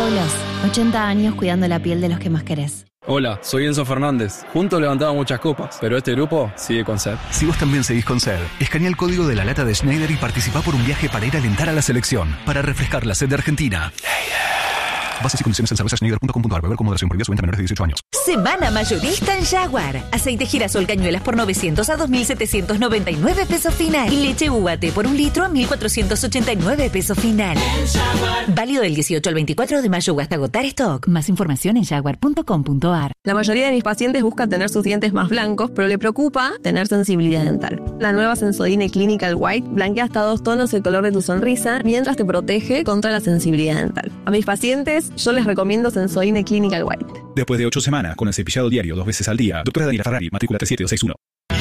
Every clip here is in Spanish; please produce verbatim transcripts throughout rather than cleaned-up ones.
Gloss, ochenta años cuidando la piel de los que más querés. Hola, soy Enzo Fernández. Juntos levantamos muchas copas, pero este grupo sigue con sed. Si vos también seguís con sed, escanea el código de la lata de Schneider y participá por un viaje para ir a alentar a la selección, para refrescar la sed de Argentina. Bases y condiciones en cerveza schneider punto com punto a r. Beber con moderación. Prohibida su venta a menores de dieciocho años. Semana mayorista en Jaguar. Aceite girasol cañuelas por novecientos a dos mil setecientos noventa y nueve pesos final. Y leche U A T por un litro a mil cuatrocientos ochenta y nueve pesos final. Válido del dieciocho al veinticuatro de mayo hasta agotar stock. Más información en jaguar punto com punto a r. La mayoría de mis pacientes busca tener sus dientes más blancos, pero le preocupa tener sensibilidad dental. La nueva Sensodyne Clinical White blanquea hasta dos tonos el color de tu sonrisa mientras te protege contra la sensibilidad dental. A mis pacientes yo les recomiendo Sensodyne Clinical White. Después de ocho semanas con el cepillado diario dos veces al día, doctora Daniela Ferrari, matrícula tres siete dos seis uno.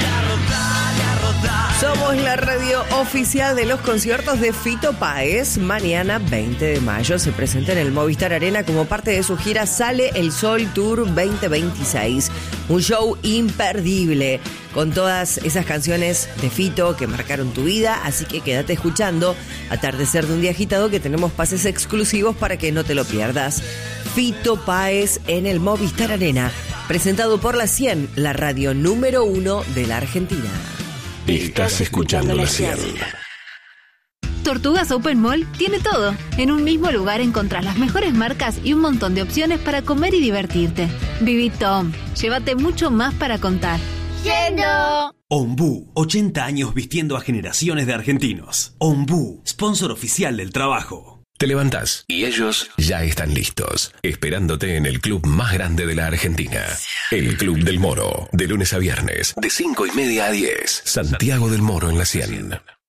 Somos la radio oficial de los conciertos de Fito Páez. Mañana, veinte de mayo, se presenta en el Movistar Arena como parte de su gira Sale el Sol Tour veinte veintiséis. Un show imperdible con todas esas canciones de Fito que marcaron tu vida. Así que quédate escuchando Atardecer de un Día Agitado, que tenemos pases exclusivos para que no te lo pierdas. Fito Páez en el Movistar Arena, presentado por La cien, la radio número uno de la Argentina. Estás escuchando La cien. Tortugas Open Mall tiene todo. En un mismo lugar encontrás las mejores marcas y un montón de opciones para comer y divertirte. Viví Tom, llévate mucho más para contar. ¡Yendo! Ombú, ochenta años vistiendo a generaciones de argentinos. Ombú, sponsor oficial del trabajo. Te levantás y ellos ya están listos, esperándote en el club más grande de la Argentina. El Club del Moro, de lunes a viernes, de cinco y media a diez. Santiago del Moro en La cien.